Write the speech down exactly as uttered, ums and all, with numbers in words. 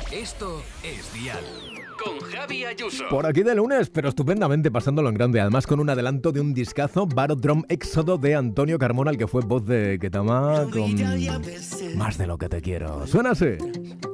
Esto es Dial. Con Javi Ayuso. Por aquí de lunes, pero estupendamente pasándolo en grande. Además con un adelanto de un discazo, Barodrome Éxodo de Antonio Carmona, el que fue voz de Ketama con Más de lo que te quiero. Suena así.